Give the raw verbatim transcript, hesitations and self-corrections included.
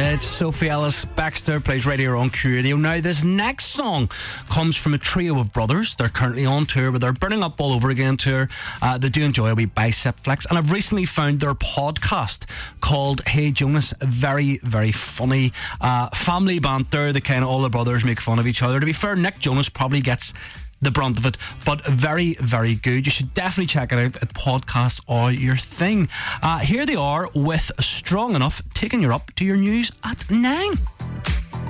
It's Sophie Ellis Baxter, plays Radio on Q Radio. Now, this next song comes from a trio of brothers. They're currently on tour with their Burning Up All Over Again tour. Uh, they do enjoy a wee bicep flex, and I've recently found their podcast called Hey Jonas. Very, very funny uh, family banter. The kind of all the brothers make fun of each other. To be fair, Nick Jonas probably gets the brunt of it, but very, very good. You should definitely check it out at Podcasts Are Your Thing. Uh, here they are with Strong Enough, taking you up to your news at nine.